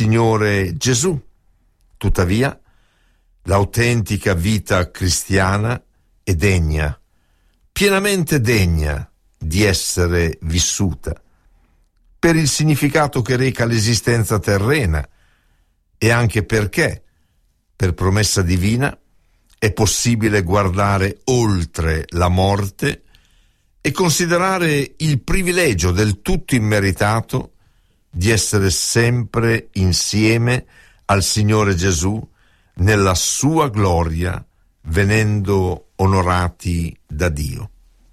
Signore Gesù. Tuttavia, l'autentica vita cristiana è degna, pienamente degna di essere vissuta, per il significato che reca l'esistenza terrena e anche perché, per promessa divina, è possibile guardare oltre la morte e considerare il privilegio del tutto immeritato di essere sempre insieme al Signore Gesù nella sua gloria, venendo onorati da Dio.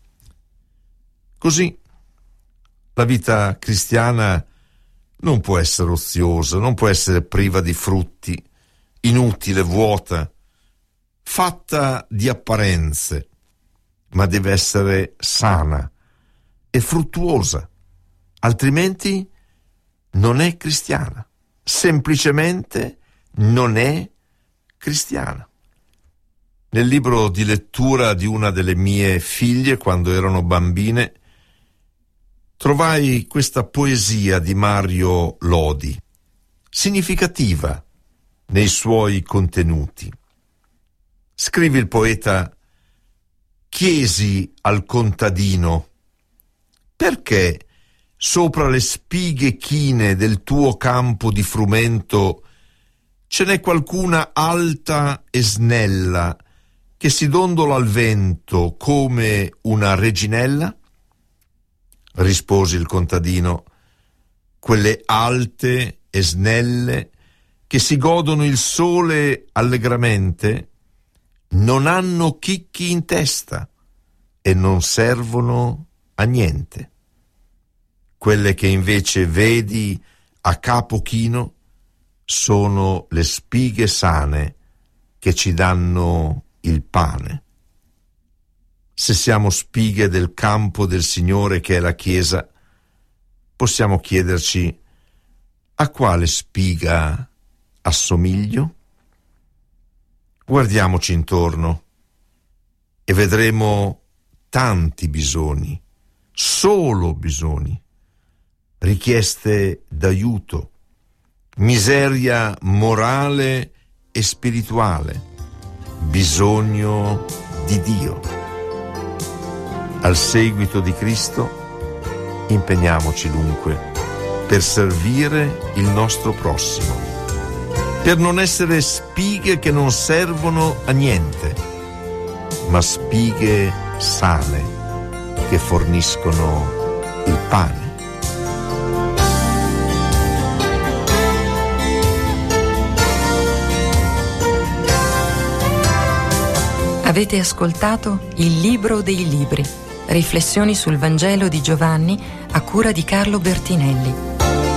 Così la vita cristiana non può essere oziosa, non può essere priva di frutti, inutile, vuota, fatta di apparenze, ma deve essere sana e fruttuosa, altrimenti non è cristiana, semplicemente non è cristiana. Nel libro di lettura di una delle mie figlie, quando erano bambine, trovai questa poesia di Mario Lodi, significativa nei suoi contenuti. Scrive il poeta: chiesi al contadino: perché sopra le spighe chine del tuo campo di frumento ce n'è qualcuna alta e snella che si dondola al vento come una reginella? Rispose il contadino: quelle alte e snelle che si godono il sole allegramente non hanno chicchi in testa e non servono a niente. Quelle che invece vedi a capo chino sono le spighe sane che ci danno il pane. Se siamo spighe del campo del Signore che è la Chiesa, possiamo chiederci: a quale spiga assomiglio? Guardiamoci intorno e vedremo tanti bisogni, solo bisogni, richieste d'aiuto, miseria morale e spirituale, bisogno di Dio. Al seguito di Cristo, impegniamoci dunque per servire il nostro prossimo, per non essere spighe che non servono a niente, ma spighe sane che forniscono il pane. Avete ascoltato Il Libro dei Libri, riflessioni sul Vangelo di Giovanni a cura di Carlo Bertinelli.